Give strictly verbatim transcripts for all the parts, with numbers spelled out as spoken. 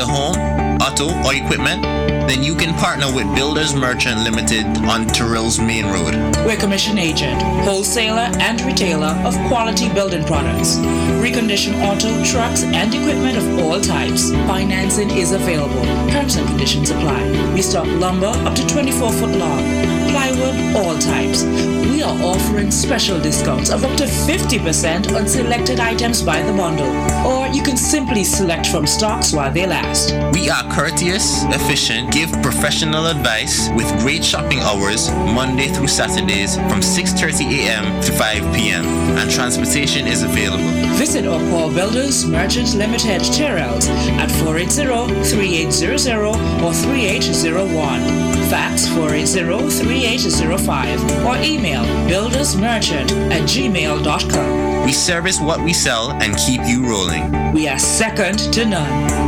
a home, auto, or equipment? Then you can partner with Builders Merchant Limited on Terrell's Main Road. We're commission agent, wholesaler, and retailer of quality building products. Recondition auto, trucks, and equipment of all types. Financing is available. Terms and conditions apply. We stock lumber up to twenty-four foot long. Plywood, all types. We are offering special discounts of up to fifty percent on selected items by the bundle. Or you can simply select from stocks while they last. We are courteous, efficient, give professional advice with great shopping hours Monday through Saturdays from six thirty a.m. to five p.m. and transportation is available. Visit or call Builders Merchant Limited Terrells at four eight zero, three eight zero zero or three eight zero one. Fax four eight zero, three eight zero five or email buildersmerchant at gmail dot com. We service what we sell and keep you rolling. We are second to none.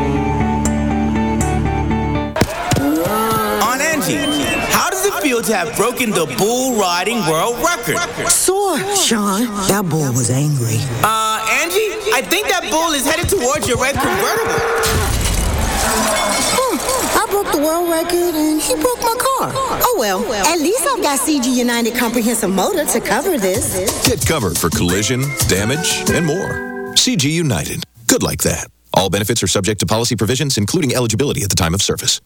How does it feel to have broken the bull riding world record? Sore, Sean. That bull was angry. Uh, Angie, I think that bull is headed towards your red convertible. Hmm, I broke the world record and he broke my car. Oh well, at least I've got C G United Comprehensive Motor to cover this. Get covered for collision, damage, and more. C G United. Good like that. All benefits are subject to policy provisions, including eligibility at the time of service.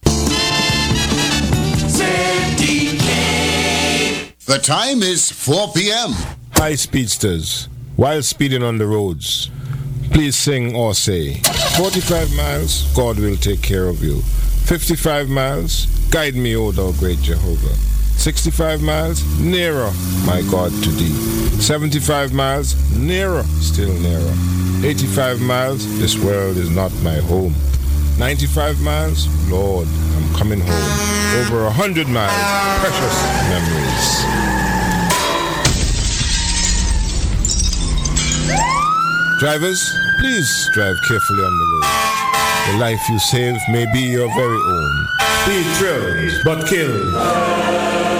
The time is four p.m. Hi, speedsters. While speeding on the roads, please sing or say, forty-five miles, God will take care of you. fifty-five miles, guide me, O thou great Jehovah. sixty-five miles, nearer, my God, to thee. seventy-five miles, nearer, still nearer. eighty-five miles, this world is not my home. ninety-five miles, Lord, I'm coming home. Over a hundred miles, precious memories. Drivers, please drive carefully on the road. The life you save may be your very own. Speed thrills, but kills.